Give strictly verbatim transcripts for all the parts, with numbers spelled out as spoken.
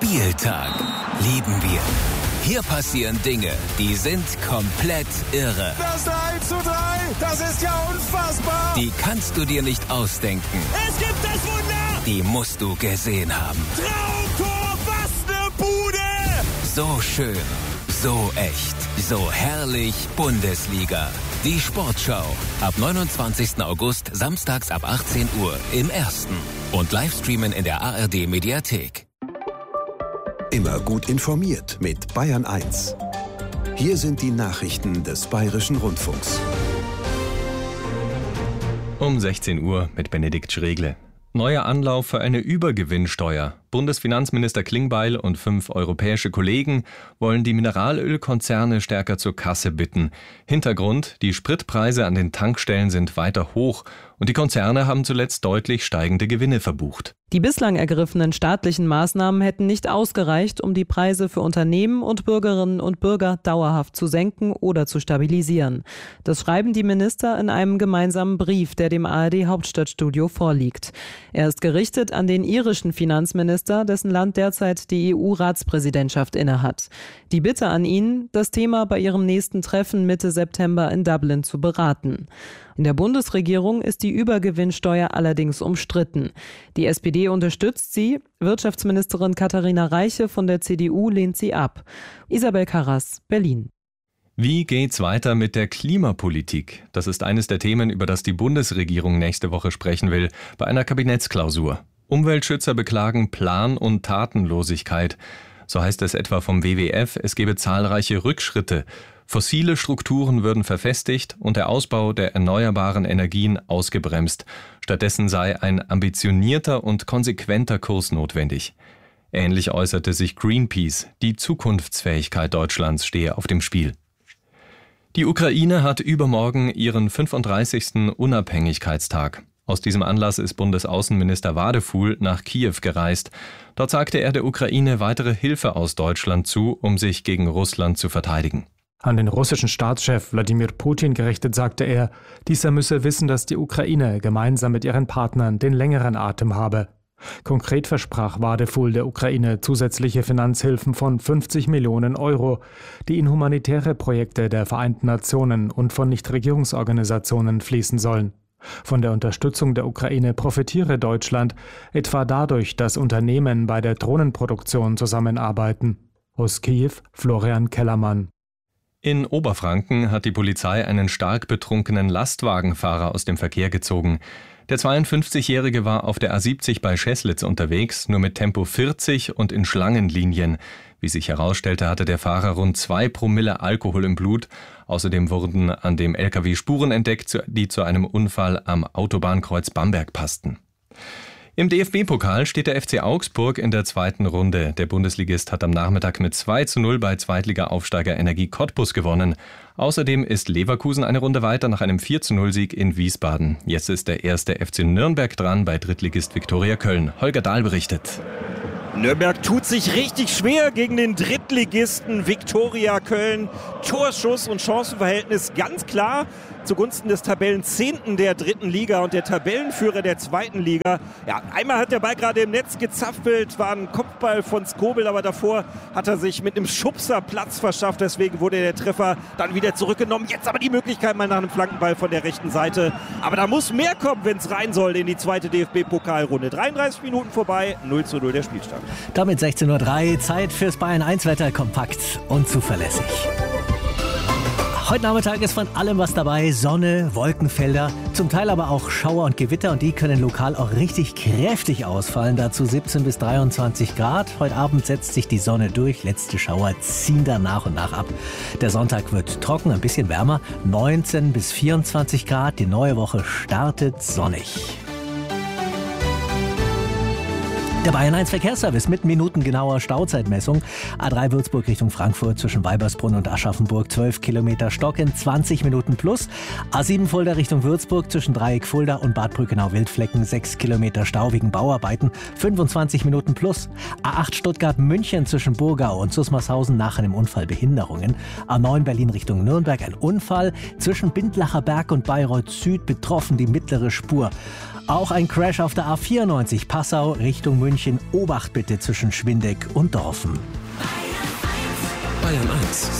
Spieltag. Lieben wir. Hier passieren Dinge, die sind komplett irre. Das eins zu drei, das ist ja unfassbar. Die kannst du dir nicht ausdenken. Es gibt das Wunder. Die musst du gesehen haben. Traumtor, was ne Bude. So schön, so echt, so herrlich Bundesliga. Die Sportschau. Ab neunundzwanzigsten August, samstags ab achtzehn Uhr im Ersten. Und Livestreamen in der A R D-Mediathek. Immer gut informiert mit Bayern eins. Hier sind die Nachrichten des Bayerischen Rundfunks. Um sechzehn Uhr mit Benedikt Schregle. Neuer Anlauf für eine Übergewinnsteuer. Bundesfinanzminister Klingbeil und fünf europäische Kollegen wollen die Mineralölkonzerne stärker zur Kasse bitten. Hintergrund: Die Spritpreise an den Tankstellen sind weiter hoch und die Konzerne haben zuletzt deutlich steigende Gewinne verbucht. Die bislang ergriffenen staatlichen Maßnahmen hätten nicht ausgereicht, um die Preise für Unternehmen und Bürgerinnen und Bürger dauerhaft zu senken oder zu stabilisieren. Das schreiben die Minister in einem gemeinsamen Brief, der dem A R D-Hauptstadtstudio vorliegt. Er ist gerichtet an den irischen Finanzminister, dessen Land derzeit die E U-Ratspräsidentschaft innehat. Die Bitte an ihn, das Thema bei ihrem nächsten Treffen Mitte September in Dublin zu beraten. In der Bundesregierung ist die Übergewinnsteuer allerdings umstritten. Die S P D unterstützt sie, Wirtschaftsministerin Katharina Reiche von der C D U lehnt sie ab. Isabel Karras, Berlin. Wie geht's weiter mit der Klimapolitik? Das ist eines der Themen, über das die Bundesregierung nächste Woche sprechen will, bei einer Kabinettsklausur. Umweltschützer beklagen Plan- und Tatenlosigkeit. So heißt es etwa vom W W F, es gebe zahlreiche Rückschritte. Fossile Strukturen würden verfestigt und der Ausbau der erneuerbaren Energien ausgebremst. Stattdessen sei ein ambitionierter und konsequenter Kurs notwendig. Ähnlich äußerte sich Greenpeace. Die Zukunftsfähigkeit Deutschlands stehe auf dem Spiel. Die Ukraine hat übermorgen ihren fünfunddreißigsten Unabhängigkeitstag. Aus diesem Anlass ist Bundesaußenminister Wadefuhl nach Kiew gereist. Dort sagte er der Ukraine weitere Hilfe aus Deutschland zu, um sich gegen Russland zu verteidigen. An den russischen Staatschef Wladimir Putin gerichtet sagte er, dieser müsse wissen, dass die Ukraine gemeinsam mit ihren Partnern den längeren Atem habe. Konkret versprach Wadefuhl der Ukraine zusätzliche Finanzhilfen von fünfzig Millionen Euro, die in humanitäre Projekte der Vereinten Nationen und von Nichtregierungsorganisationen fließen sollen. Von der Unterstützung der Ukraine profitiere Deutschland, etwa dadurch, dass Unternehmen bei der Drohnenproduktion zusammenarbeiten. Aus Kiew, Florian Kellermann. In Oberfranken hat die Polizei einen stark betrunkenen Lastwagenfahrer aus dem Verkehr gezogen. Der zweiundfünfzigjährige war auf der A siebzig bei Scheßlitz unterwegs, nur mit Tempo vierzig und in Schlangenlinien. Wie sich herausstellte, hatte der Fahrer rund zwei Promille Alkohol im Blut. Außerdem wurden an dem L K W Spuren entdeckt, die zu einem Unfall am Autobahnkreuz Bamberg passten. Im D F B-Pokal steht der F C Augsburg in der zweiten Runde. Der Bundesligist hat am Nachmittag mit zwei zu null bei Zweitliga-Aufsteiger Energie Cottbus gewonnen. Außerdem ist Leverkusen eine Runde weiter nach einem vier zu null Sieg in Wiesbaden. Jetzt ist der erste F C Nürnberg dran bei Drittligist Viktoria Köln. Holger Dahl berichtet. Nürnberg tut sich richtig schwer gegen den Drittligisten Viktoria Köln. Torschuss und Chancenverhältnis ganz klar zugunsten des Tabellenzehnten der dritten Liga und der Tabellenführer der zweiten Liga. Ja, einmal hat der Ball gerade im Netz gezappelt, war ein Kopfball von Skobel, aber davor hat er sich mit einem Schubser Platz verschafft. Deswegen wurde der Treffer dann wieder zurückgenommen. Jetzt aber die Möglichkeit mal nach einem Flankenball von der rechten Seite. Aber da muss mehr kommen, wenn es rein soll in die zweite D F B-Pokalrunde. dreiunddreißig Minuten vorbei, null zu null der Spielstand. Damit sechzehn Uhr drei, Zeit fürs Bayern eins Wetter, kompakt und zuverlässig. Heute Nachmittag ist von allem was dabei. Sonne, Wolkenfelder, zum Teil aber auch Schauer und Gewitter. Und die können lokal auch richtig kräftig ausfallen. Dazu siebzehn bis dreiundzwanzig Grad. Heute Abend setzt sich die Sonne durch. Letzte Schauer ziehen dann nach und nach ab. Der Sonntag wird trocken, ein bisschen wärmer. neunzehn bis vierundzwanzig Grad. Die neue Woche startet sonnig. Der Bayern eins Verkehrsservice mit minutengenauer Stauzeitmessung. A drei Würzburg Richtung Frankfurt zwischen Weibersbrunn und Aschaffenburg zwölf Kilometer Stocken, zwanzig Minuten plus. A sieben Fulda Richtung Würzburg zwischen Dreieck Fulda und Bad Brückenau-Wildflecken sechs Kilometer Stau wegen Bauarbeiten, fünfundzwanzig Minuten plus. A acht Stuttgart München zwischen Burgau und Susmarshausen nach einem Unfall Behinderungen. A neun Berlin Richtung Nürnberg ein Unfall zwischen Bindlacher Berg und Bayreuth Süd betroffen die mittlere Spur. Auch ein Crash auf der A vierundneunzig Passau Richtung München. Obacht bitte zwischen Schwindeck und Dorfen. Bayern eins.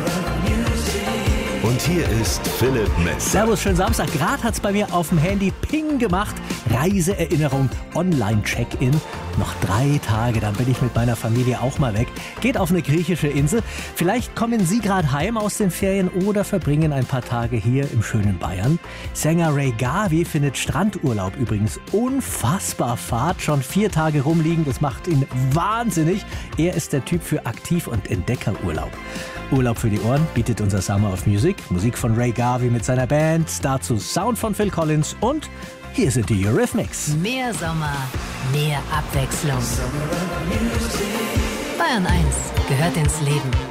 Und hier ist Philipp Metz. Servus, schönen Samstag. Gerade hat's bei mir auf dem Handy Ping gemacht. Reiseerinnerung, Online-Check-In. Noch drei Tage, dann bin ich mit meiner Familie auch mal weg. Geht auf eine griechische Insel. Vielleicht kommen Sie gerade heim aus den Ferien oder verbringen ein paar Tage hier im schönen Bayern. Sänger Ray Garvey findet Strandurlaub übrigens unfassbar fad. Schon vier Tage rumliegen, das macht ihn wahnsinnig. Er ist der Typ für Aktiv- und Entdeckerurlaub. Urlaub für die Ohren bietet unser Summer of Music. Musik von Ray Garvey mit seiner Band, dazu Sound von Phil Collins und hier sind die Eurythmics. Mehr Sommer, mehr Abwechslung. Bayern eins gehört ins Leben.